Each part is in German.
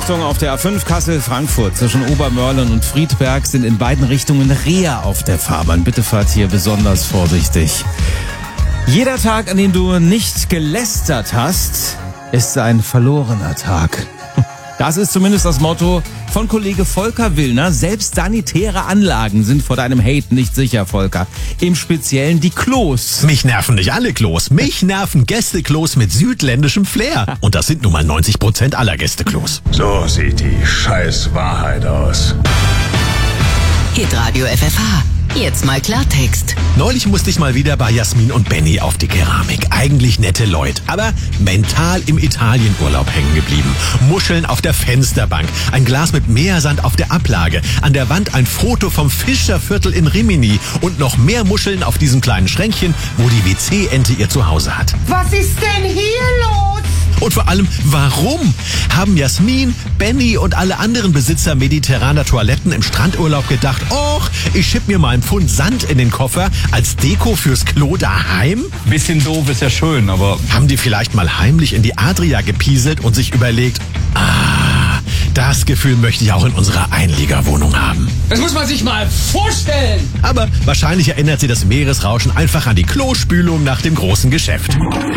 Achtung, auf der A5 Kassel-Frankfurt zwischen Obermörlen und Friedberg sind in beiden Richtungen Reher auf der Fahrbahn. Bitte fahrt hier besonders vorsichtig. Jeder Tag, an dem du nicht gelästert hast, ist ein verlorener Tag. Das ist zumindest das Motto von Kollege Volker Willner. Selbst sanitäre Anlagen sind vor deinem Hate nicht sicher, Volker. Im Speziellen die Klos. Mich nerven nicht alle Klos. Mich nerven Gästeklos mit südländischem Flair. Und das sind nun mal 90% aller Gästeklos. So sieht die scheiß Wahrheit aus. Hitradio FFH. Jetzt mal Klartext. Neulich musste ich mal wieder bei Jasmin und Benny auf die Keramik. Eigentlich nette Leute, aber mental im Italienurlaub hängen geblieben. Muscheln auf der Fensterbank, ein Glas mit Meersand auf der Ablage, an der Wand ein Foto vom Fischerviertel in Rimini und noch mehr Muscheln auf diesem kleinen Schränkchen, wo die WC-Ente ihr Zuhause hat. Was ist denn hier los? Und vor allem, warum haben Jasmin, Benny und alle anderen Besitzer mediterraner Toiletten im Strandurlaub gedacht, och, ich schieb mir mal einen Pfund Sand in den Koffer als Deko fürs Klo daheim? Bisschen doof ist ja schön, aber... Haben die vielleicht mal heimlich in die Adria gepieselt und sich überlegt, das Gefühl möchte ich auch in unserer Einliegerwohnung haben. Das muss man sich mal vorstellen. Aber wahrscheinlich erinnert sie das Meeresrauschen einfach an die Klospülung nach dem großen Geschäft.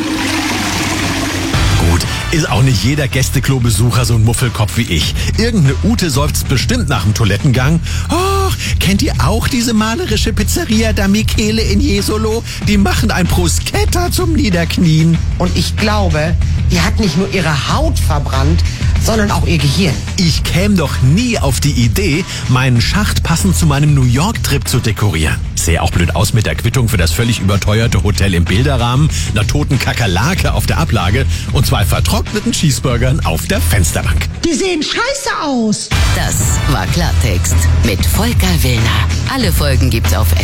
Gut, ist auch nicht jeder Gästeklo-Besucher so ein Muffelkopf wie ich. Irgendeine Ute seufzt bestimmt nach dem Toilettengang. Oh, kennt ihr auch diese malerische Pizzeria da Michele in Jesolo? Die machen ein Bruschetta zum Niederknien. Und ich glaube, die hat nicht nur ihre Haut verbrannt, sondern auch ihr Gehirn. Ich käme doch nie auf die Idee, meinen Schacht passend zu meinem New York-Trip zu dekorieren. Sähe auch blöd aus mit der Quittung für das völlig überteuerte Hotel im Bilderrahmen, einer toten Kakerlake auf der Ablage und 2 vertrockneten Cheeseburgern auf der Fensterbank. Die sehen scheiße aus. Das war Klartext mit Volker Willner. Alle Folgen gibt's auf